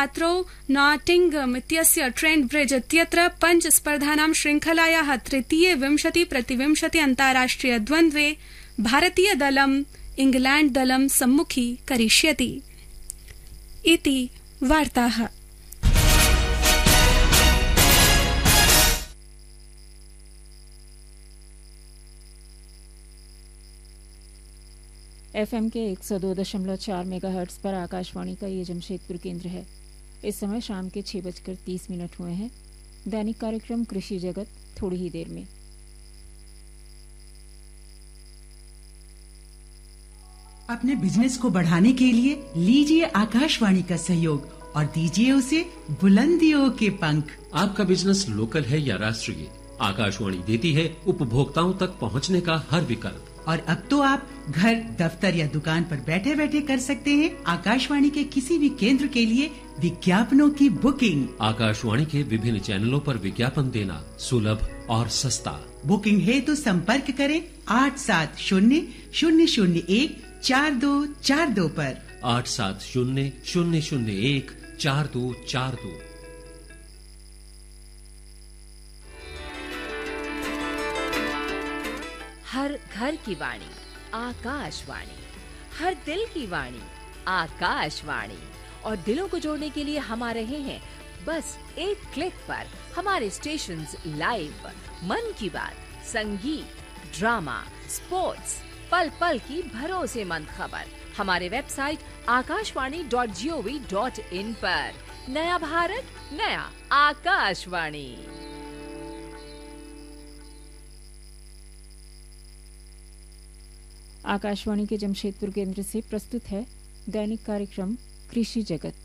छात्रौ Nottingham इत्यस्य Trent bridge इत्यत्र 5 स्पर्धानां श्रृंखलायाः तृतीये 20-20 अन्ताराष्ट्रिय द्वन्द्वे भारतीय दलम् इंग्लैंड दलं सम्मुखी करिष्यति इति वार्ताः। FM के 102.4 मेगाहर्ट्ज पर आकाशवाणी का ये जमशेदपुर केंद्र है। इस समय शाम के 6:30 हुए हैं। दैनिक कार्यक्रम कृषि जगत थोड़ी ही देर में। अपने बिजनेस को बढ़ाने के लिए लीजिए आकाशवाणी का सहयोग और दीजिए उसे बुलंदियों के पंख। आपका बिजनेस लोकल है या राष्ट्रीय, आकाशवाणी देती है उपभोक्ताओं तक पहुंचने का हर विकल्प। और अब तो आप घर, दफ्तर या दुकान पर बैठे बैठे कर सकते हैं आकाशवाणी के किसी भी केंद्र के लिए विज्ञापनों की बुकिंग। आकाशवाणी के विभिन्न चैनलों पर विज्ञापन देना सुलभ और सस्ता। बुकिंग है तो संपर्क करें 8700014242 पर। 8700014242। हर घर की वाणी आकाशवाणी, हर दिल की वाणी आकाशवाणी। और दिलों को जोड़ने के लिए हम आ रहे हैं बस एक क्लिक पर। हमारे स्टेशंस लाइव, मन की बात, संगीत, ड्रामा, स्पोर्ट्स, पल पल की भरोसेमंद खबर हमारे वेबसाइट akashwani.gov.in पर। नया भारत, नया आकाशवाणी। आकाशवाणी के जमशेदपुर केंद्र से प्रस्तुत है दैनिक कार्यक्रम कृषि जगत।